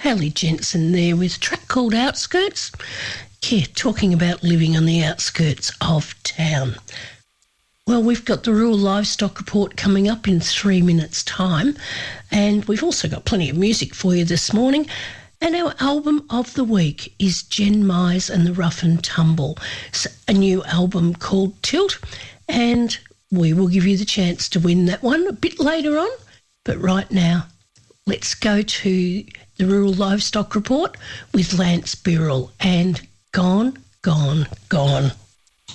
Haley Jensen there with a track called Outskirts. Yeah, talking about living on the outskirts of town. Well, we've got the Rural Livestock Report coming up in 3 minutes' time, and we've also got plenty of music for you this morning. And our album of the week is Jen Mize and the Rough and Tumble. It's a new album called Tilt, and we will give you the chance to win that one a bit later on. But right now, let's go to the Rural Livestock Report with Lance Birrell and Gone, Gone, Gone.